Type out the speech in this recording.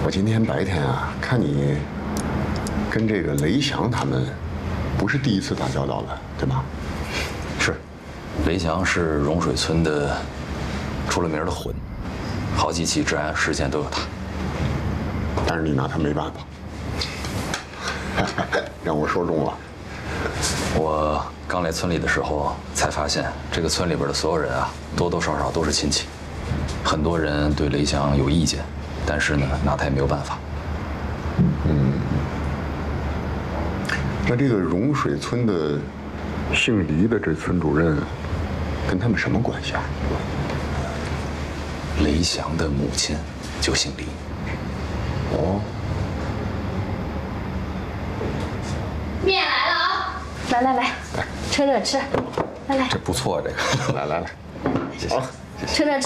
我今天白天啊，看你跟这个雷祥他们不是第一次打交道了，对吗？ 是，雷祥是融水村的出了名的混，好几起治安事件都有他。 但是你拿他没办法，让我说中了。 我刚来村里的时候才发现，这个村里边的所有人啊，多多少少都是亲戚。很多人对雷祥有意见，但是呢，拿他也没有办法。 那这个融水村的姓黎的这村主任，跟他们什么关系啊？ 雷祥的母亲就姓黎。 哦， 面来了啊！来，趁热吃。来， 这不错，这个。 来， 趁热吃。